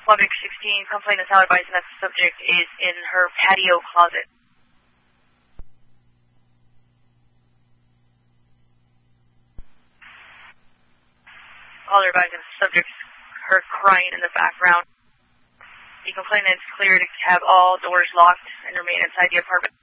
Quebec 16, complainant is now advising that the subject is in her patio closet. Caller advising the subject heard crying in the background. The complainant is clear to have all doors locked and remain inside the apartment.